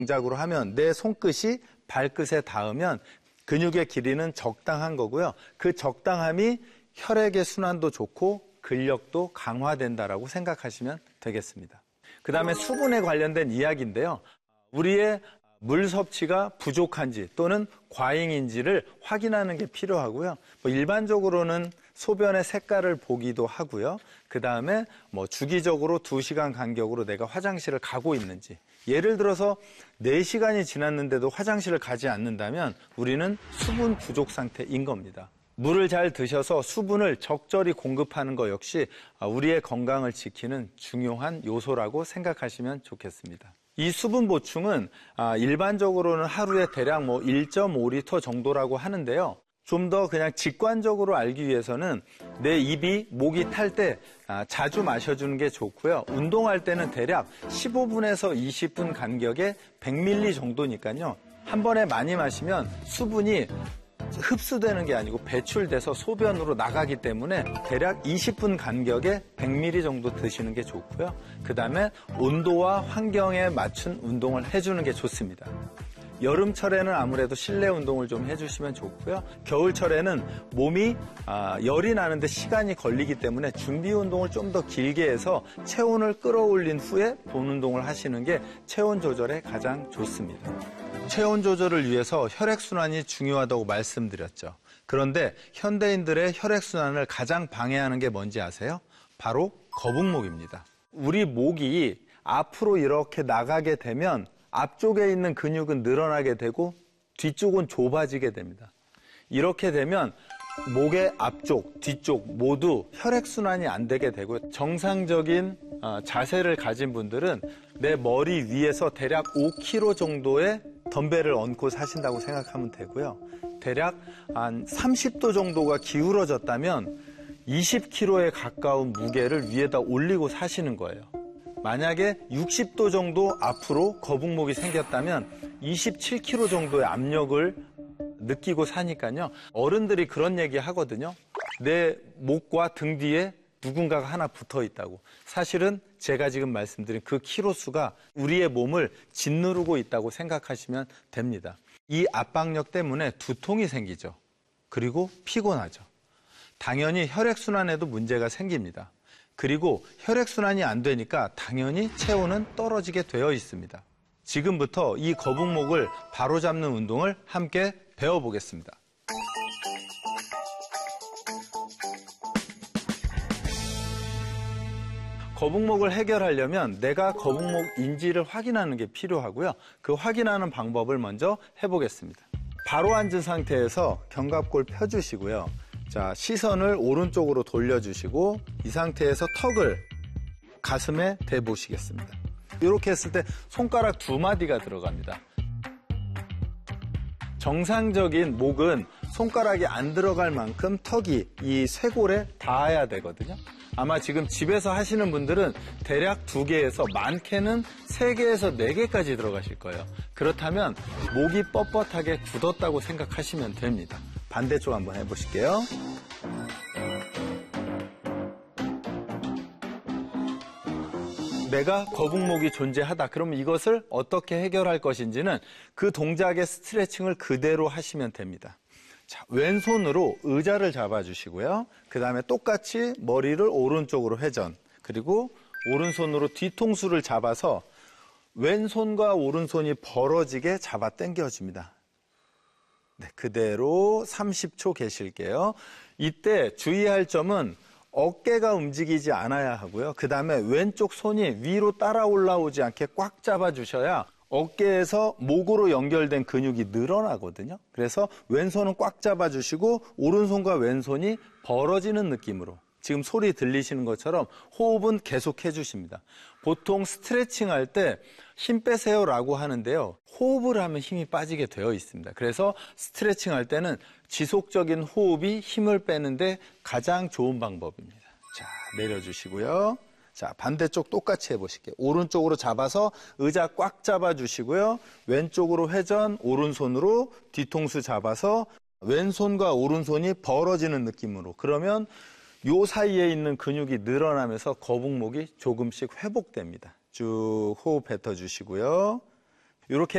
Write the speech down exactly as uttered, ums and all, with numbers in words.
동작으로 하면 내 손끝이 발끝에 닿으면 근육의 길이는 적당한 거고요. 그 적당함이 혈액의 순환도 좋고 근력도 강화된다라고 생각하시면 되겠습니다. 그 다음에 수분에 관련된 이야기인데요. 우리의 물 섭취가 부족한지 또는 과잉인지를 확인하는 게 필요하고요. 뭐 일반적으로는 소변의 색깔을 보기도 하고요. 그 다음에 뭐 주기적으로 두 시간 간격으로 내가 화장실을 가고 있는지. 예를 들어서 네 시간이 지났는데도 화장실을 가지 않는다면 우리는 수분 부족 상태인 겁니다. 물을 잘 드셔서 수분을 적절히 공급하는 것 역시 우리의 건강을 지키는 중요한 요소라고 생각하시면 좋겠습니다. 이 수분 보충은 일반적으로는 하루에 대략 뭐 일 점 오 리터 정도라고 하는데요. 좀 더 그냥 직관적으로 알기 위해서는 내 입이 목이 탈 때 자주 마셔주는 게 좋고요. 운동할 때는 대략 십오 분에서 이십 분 간격에 백 밀리리터 정도니까요. 한 번에 많이 마시면 수분이 흡수되는 게 아니고 배출돼서 소변으로 나가기 때문에 대략 이십 분 간격에 백 밀리리터 정도 드시는 게 좋고요. 그 다음에 온도와 환경에 맞춘 운동을 해주는 게 좋습니다. 여름철에는 아무래도 실내 운동을 좀 해주시면 좋고요. 겨울철에는 몸이 아, 열이 나는데 시간이 걸리기 때문에 준비 운동을 좀 더 길게 해서 체온을 끌어올린 후에 본 운동을 하시는 게 체온 조절에 가장 좋습니다. 체온 조절을 위해서 혈액순환이 중요하다고 말씀드렸죠. 그런데 현대인들의 혈액순환을 가장 방해하는 게 뭔지 아세요? 바로 거북목입니다. 우리 목이 앞으로 이렇게 나가게 되면 앞쪽에 있는 근육은 늘어나게 되고 뒤쪽은 좁아지게 됩니다. 이렇게 되면 목의 앞쪽, 뒤쪽 모두 혈액순환이 안 되게 되고 정상적인 자세를 가진 분들은 내 머리 위에서 대략 오 킬로그램 정도의 덤벨을 얹고 사신다고 생각하면 되고요. 대략 한 삼십 도 정도가 기울어졌다면 이십 킬로그램에 가까운 무게를 위에다 올리고 사시는 거예요. 만약에 육십 도 정도 앞으로 거북목이 생겼다면 이십칠 킬로그램 정도의 압력을 느끼고 사니까요. 어른들이 그런 얘기 하거든요. 내 목과 등 뒤에 누군가가 하나 붙어 있다고. 사실은 제가 지금 말씀드린 그 키로 수가 우리의 몸을 짓누르고 있다고 생각하시면 됩니다. 이 압박력 때문에 두통이 생기죠. 그리고 피곤하죠. 당연히 혈액순환에도 문제가 생깁니다. 그리고 혈액순환이 안 되니까 당연히 체온은 떨어지게 되어 있습니다. 지금부터 이 거북목을 바로잡는 운동을 함께 배워보겠습니다. 거북목을 해결하려면 내가 거북목인지를 확인하는 게 필요하고요. 그 확인하는 방법을 먼저 해보겠습니다. 바로 앉은 상태에서 견갑골 펴주시고요. 자, 시선을 오른쪽으로 돌려주시고 이 상태에서 턱을 가슴에 대보시겠습니다. 이렇게 했을 때 손가락 두 마디가 들어갑니다. 정상적인 목은 손가락이 안 들어갈 만큼 턱이 이 쇄골에 닿아야 되거든요. 아마 지금 집에서 하시는 분들은 대략 두 개에서 많게는 세 개에서 네 개까지 들어가실 거예요. 그렇다면 목이 뻣뻣하게 굳었다고 생각하시면 됩니다. 반대쪽 한번 해보실게요. 내가 거북목이 존재하다. 그러면 이것을 어떻게 해결할 것인지는 그 동작의 스트레칭을 그대로 하시면 됩니다. 자, 왼손으로 의자를 잡아주시고요. 그 다음에 똑같이 머리를 오른쪽으로 회전, 그리고 오른손으로 뒤통수를 잡아서 왼손과 오른손이 벌어지게 잡아 당겨줍니다. 네, 그대로 삼십 초 계실게요. 이때 주의할 점은 어깨가 움직이지 않아야 하고요. 그 다음에 왼쪽 손이 위로 따라 올라오지 않게 꽉 잡아주셔야 어깨에서 목으로 연결된 근육이 늘어나거든요. 그래서 왼손은 꽉 잡아주시고 오른손과 왼손이 벌어지는 느낌으로 지금 소리 들리시는 것처럼 호흡은 계속 해주십니다. 보통 스트레칭 할 때 힘 빼세요라고 하는데요. 호흡을 하면 힘이 빠지게 되어 있습니다. 그래서 스트레칭 할 때는 지속적인 호흡이 힘을 빼는데 가장 좋은 방법입니다. 자, 내려주시고요. 자, 반대쪽 똑같이 해보실게요. 오른쪽으로 잡아서 의자 꽉 잡아주시고요. 왼쪽으로 회전, 오른손으로 뒤통수 잡아서 왼손과 오른손이 벌어지는 느낌으로. 그러면 요 사이에 있는 근육이 늘어나면서 거북목이 조금씩 회복됩니다. 쭉 호흡 뱉어주시고요. 이렇게